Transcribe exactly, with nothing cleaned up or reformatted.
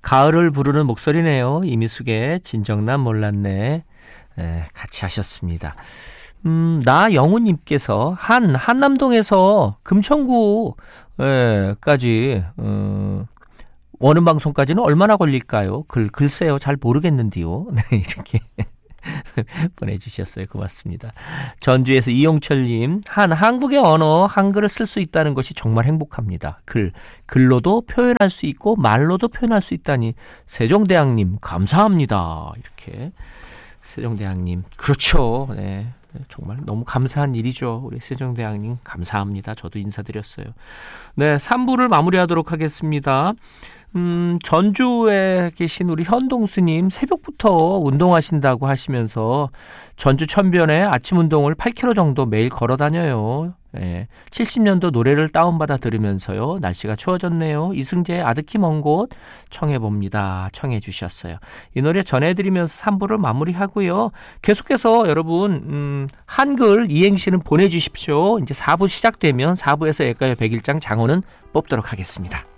가을을 부르는 목소리네요. 이미숙의 진정난 몰랐네. 에, 같이 하셨습니다. 음, 나영우님께서 한, 한남동에서 금천구까지, 어, 오는 방송까지는 얼마나 걸릴까요? 글, 글쎄요. 잘 모르겠는데요. 네, 이렇게 보내주셨어요. 고맙습니다. 전주에서 이용철님, 한, 한국의 언어, 한글을 쓸 수 있다는 것이 정말 행복합니다. 글, 글로도 표현할 수 있고, 말로도 표현할 수 있다니, 세종대왕님, 감사합니다. 이렇게. 세종대왕님, 그렇죠. 네. 정말 너무 감사한 일이죠. 우리 세종대왕님 감사합니다. 저도 인사드렸어요. 네, 삼 부를 마무리하도록 하겠습니다. 음, 전주에 계신 우리 현동수님 새벽부터 운동하신다고 하시면서 전주 천변에 아침 운동을 팔 킬로미터 정도 매일 걸어 다녀요. 예, 칠십 년도 노래를 다운받아 들으면서요. 날씨가 추워졌네요. 이승재의 아득히 먼 곳 청해봅니다. 청해 주셨어요. 이 노래 전해드리면서 삼 부를 마무리하고요. 계속해서 여러분 음, 한글 이행시는 보내주십시오. 이제 사 부 시작되면 사 부에서 예가요 백일장 장호는 뽑도록 하겠습니다.